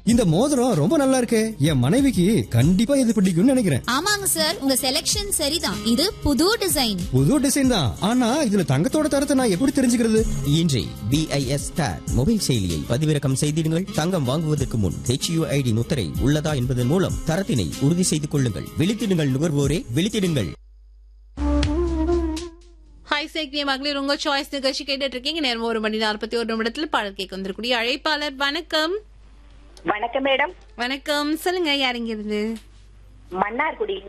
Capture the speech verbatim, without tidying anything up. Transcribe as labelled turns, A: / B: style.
A: இந்த மோதிரம் ரொம்ப நல்லா இருக்கே, என் மனைவிக்கு கண்டிப்பா இது பிடிக்கும்னு நினைக்கிறேன்.
B: ஆமாங்க சார், உங்க செலக்ஷன் சரிதான். இது புது டிசைன்.
A: புது டிசைன் தான், ஆனா இதுல தங்கத்தோட தரத்தை நான் எப்படி தெரிஞ்சுக்கிறது?
C: இன்றே பிஐஎஸ் ஸ்டார் மொபைல் செயலியை பதிவிறக்கம் செய்திடுங்கள். தங்கம் வாங்குவதற்கு முன் ஹெச்யூஐடி முத்திரை உள்ளதா என்பதன் மூலம் தரத்தினை உறுதி செய்து கொள்ளுங்கள். விழித்திடுங்கள் நுகர்வோரே, விழித்திடுங்கள்.
D: ஹாய் சேக்னிய மகளிர் உங்க சாய்ஸ் நிகழ்ச்சி கேட்டுட்டு இருக்கீங்க. நேரம் ஒரு மணி நாற்பத்தி ஒரு நிமிடத்துல பாடல் கேட்க வந்திருக்கூடிய அழைப்பாளர். வணக்கம்.
E: வணக்கம் மேடம்.
D: வணக்கம், சொல்லுங்க, யாருங்க இருந்து?
E: மன்னார்குடி